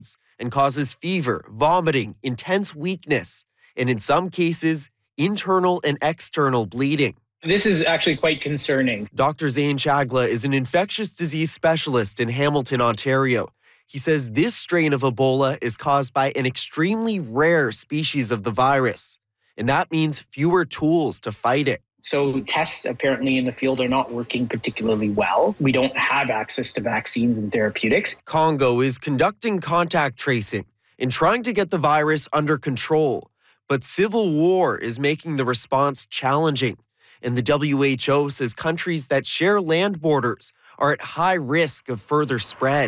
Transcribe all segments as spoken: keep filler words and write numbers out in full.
and causes fever, vomiting, intense weakness, and in some cases, internal and external bleeding. This is actually quite concerning. Doctor Zain Chagla is an infectious disease specialist in Hamilton, Ontario. He says this strain of Ebola is caused by an extremely rare species of the virus, and that means fewer tools to fight it. So tests apparently in the field are not working particularly well. We don't have access to vaccines and therapeutics. Congo is conducting contact tracing and trying to get the virus under control. But civil war is making the response challenging. And the W H O says countries that share land borders are at high risk of further spread.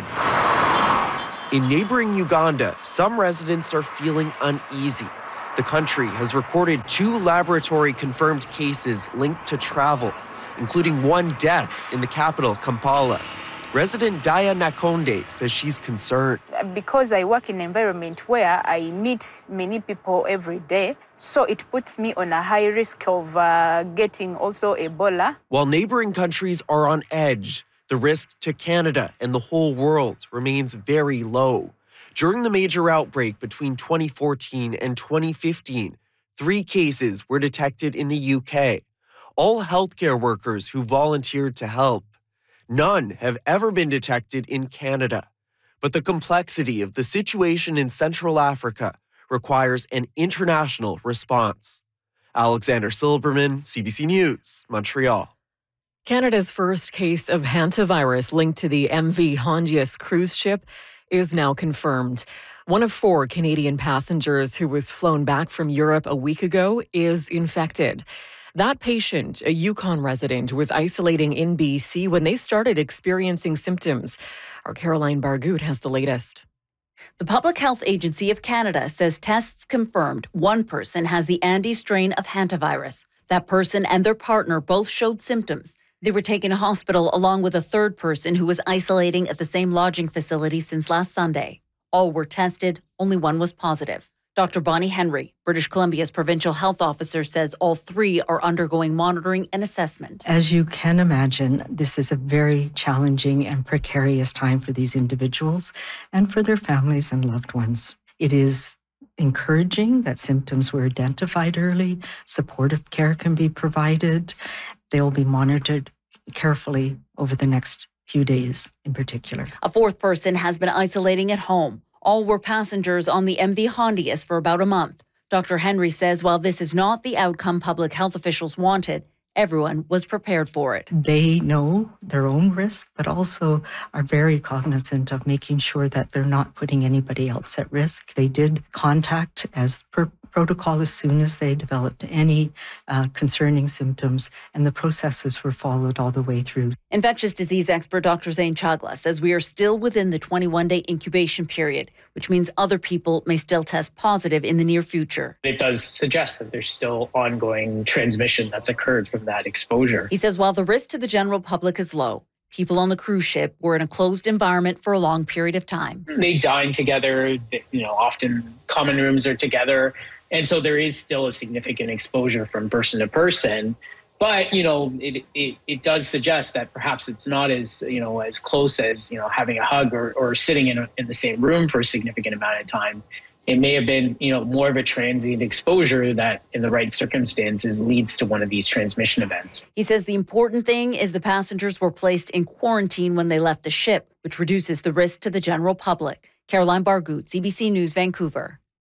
In neighboring Uganda, some residents are feeling uneasy. The country has recorded two laboratory-confirmed cases linked to travel, including one death in the capital, Kampala. Resident Daya Nakonde says she's concerned. Because I work in an environment where I meet many people every day, so it puts me on a high risk of uh, getting also Ebola. While neighboring countries are on edge, the risk to Canada and the whole world remains very low. During the major outbreak between twenty fourteen and twenty fifteen, three cases were detected in the U K, all healthcare workers who volunteered to help. None have ever been detected in Canada. But the complexity of the situation in Central Africa requires an international response. Alexander Silberman, C B C News, Montreal. Canada's first case of hantavirus linked to the M V Hondius cruise ship is now confirmed. One of four Canadian passengers who was flown back from Europe a week ago is infected. That patient, a Yukon resident, was isolating in B C when they started experiencing symptoms. Our Caroline Bargout has the latest. The Public Health Agency of Canada says tests confirmed one person has the Andes strain of hantavirus. That person and their partner both showed symptoms. They were taken to hospital along with a third person who was isolating at the same lodging facility since last Sunday. All were tested, only one was positive. Doctor Bonnie Henry, British Columbia's provincial health officer, says all three are undergoing monitoring and assessment. As you can imagine, this is a very challenging and precarious time for these individuals and for their families and loved ones. It is encouraging that symptoms were identified early, supportive care can be provided. They will be monitored carefully over the next few days in particular. A fourth person has been isolating at home. All were passengers on the M V Hondius for about a month. Doctor Henry says while this is not the outcome public health officials wanted, everyone was prepared for it. They know their own risk, but also are very cognizant of making sure that they're not putting anybody else at risk. They did contact as per protocol as soon as they developed any uh, concerning symptoms, and the processes were followed all the way through. Infectious disease expert Doctor Zain Chagla says we are still within the twenty-one day incubation period, which means other people may still test positive in the near future. It does suggest that there's still ongoing transmission that's occurred from that exposure. He says while the risk to the general public is low, people on the cruise ship were in a closed environment for a long period of time. They dine together, you know, often common rooms are together. And so there is still a significant exposure from person to person. But, you know, it, it, it does suggest that perhaps it's not as, you know, as close as, you know, having a hug or, or sitting in, a, in the same room for a significant amount of time. It may have been, you know, more of a transient exposure that in the right circumstances leads to one of these transmission events. He says the important thing is the passengers were placed in quarantine when they left the ship, which reduces the risk to the general public. Caroline Bargout, C B C News, Vancouver.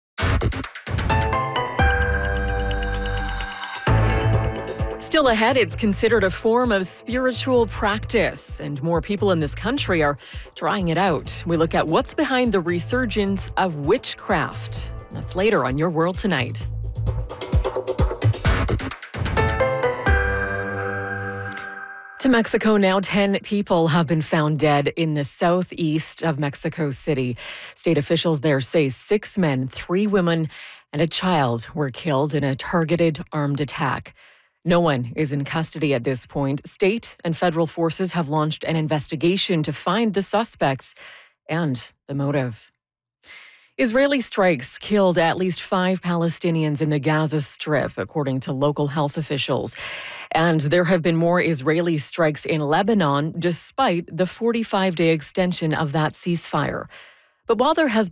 Still ahead, it's considered a form of spiritual practice, and more people in this country are trying it out. We look at what's behind the resurgence of witchcraft. That's later on Your World Tonight. To Mexico now, ten people have been found dead in the southeast of Mexico City. State officials there say six men, three women, and a child were killed in a targeted armed attack. No one is in custody at this point. State and federal forces have launched an investigation to find the suspects and the motive. Israeli strikes killed at least five Palestinians in the Gaza Strip, according to local health officials. And there have been more Israeli strikes in Lebanon, despite the forty-five day extension of that ceasefire. But while there has been